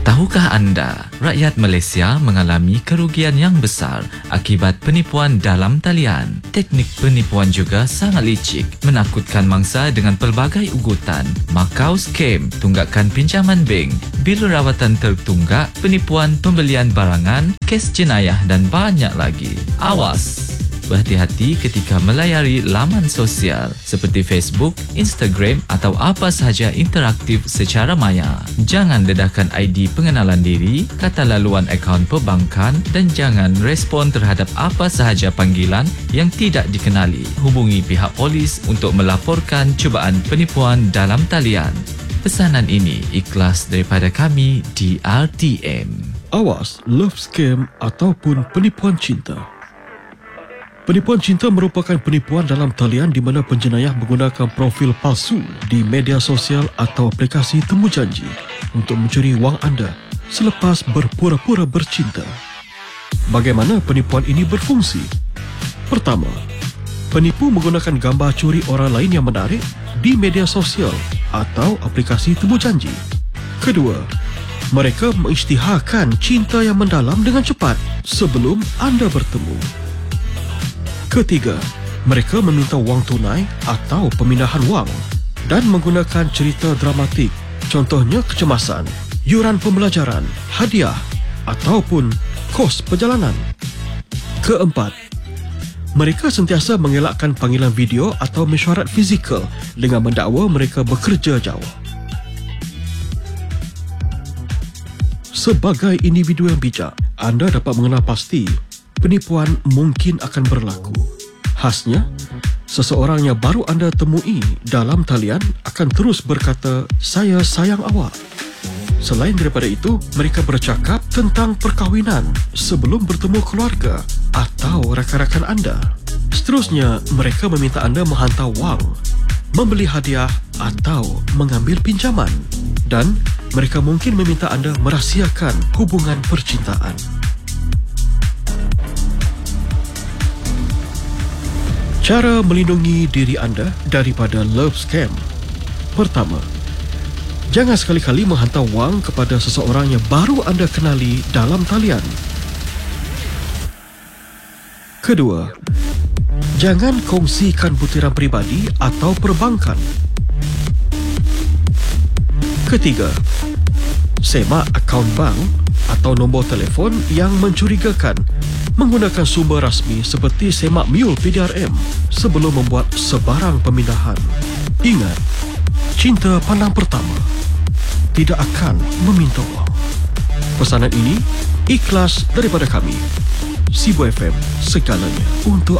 Tahukah anda, rakyat Malaysia mengalami kerugian yang besar akibat penipuan dalam talian. Teknik penipuan juga sangat licik, menakutkan mangsa dengan pelbagai ugutan. Makau scam, tunggakan pinjaman bank, bil rawatan tertunggak, penipuan pembelian barangan, kes jenayah dan banyak lagi. Awas! Berhati-hati ketika melayari laman sosial seperti Facebook, Instagram atau apa sahaja interaktif secara maya. Jangan dedahkan ID pengenalan diri, kata laluan akaun perbankan dan jangan respon terhadap apa sahaja panggilan yang tidak dikenali. Hubungi pihak polis untuk melaporkan cubaan penipuan dalam talian. Pesanan ini ikhlas daripada kami di RTM. Awas love scam ataupun penipuan cinta. Penipuan cinta merupakan penipuan dalam talian di mana penjenayah menggunakan profil palsu di media sosial atau aplikasi temu janji untuk mencuri wang anda selepas berpura-pura bercinta. Bagaimana penipuan ini berfungsi? Pertama, penipu menggunakan gambar curi orang lain yang menarik di media sosial atau aplikasi temu janji. Kedua, mereka mengisytiharkan cinta yang mendalam dengan cepat sebelum anda bertemu. Ketiga, mereka meminta wang tunai atau pemindahan wang dan menggunakan cerita dramatik, contohnya kecemasan, yuran pembelajaran, hadiah ataupun kos perjalanan. Keempat, mereka sentiasa mengelakkan panggilan video atau mesyuarat fizikal dengan mendakwa mereka bekerja jauh. Sebagai individu yang bijak, anda dapat mengenal pasti penipuan mungkin akan berlaku. Khasnya, seseorang yang baru anda temui dalam talian akan terus berkata, "Saya sayang awak." Selain daripada itu, mereka bercakap tentang perkahwinan sebelum bertemu keluarga atau rakan-rakan anda. Seterusnya, mereka meminta anda menghantar wang, membeli hadiah atau mengambil pinjaman. Dan mereka mungkin meminta anda merahsiakan hubungan percintaan. Cara melindungi diri anda daripada love scam. Pertama, jangan sekali-kali menghantar wang kepada seseorang yang baru anda kenali dalam talian. Kedua, jangan kongsikan butiran peribadi atau perbankan. Ketiga, semak akaun bank atau nombor telefon yang mencurigakan menggunakan sumber rasmi seperti semak mule PDRM sebelum membuat sebarang pemindahan. Ingat, cinta pandang pertama tidak akan meminta wang. Pesanan ini ikhlas daripada kami, Sibu FM, segalanya untuk